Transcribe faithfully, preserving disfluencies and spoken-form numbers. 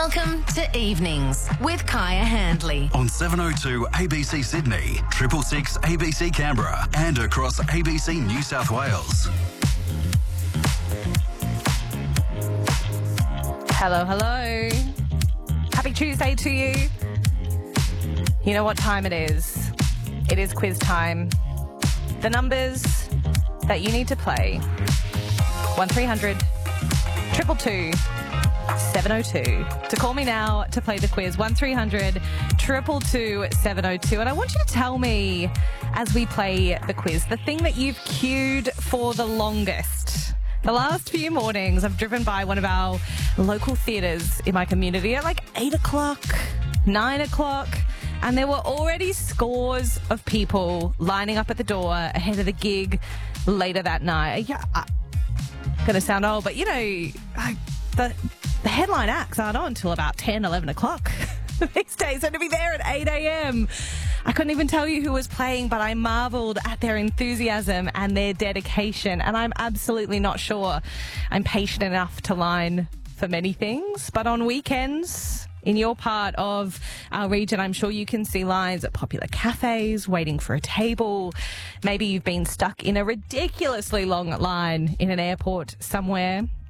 Welcome to Evenings with Kaya Handley. On seven oh two A B C Sydney, triple six A B C Canberra, and across A B C New South Wales. Hello, hello. Happy Tuesday to you. You know what time it is. It is quiz time. The numbers that you need to play. one three hundred two two two seven oh two. To call me now to play the quiz. one three hundred two two two seven oh two. And I want you to tell me, as we play the quiz, the thing that you've queued for the longest. The last few mornings, I've driven by one of our local theatres in my community at like eight o'clock, nine o'clock, and there were already scores of people lining up at the door ahead of the gig later that night. Yeah, I'm going to sound old, but you know, I, the, the headline acts aren't on until about ten, eleven o'clock these days, and to be there at eight a.m. I couldn't even tell you who was playing, but I marvelled at their enthusiasm and their dedication, and I'm absolutely not sure I'm patient enough to line for many things, but on weekends in your part of our region, I'm sure you can see lines at popular cafes waiting for a table. Maybe you've been stuck in a ridiculously long line in an airport somewhere.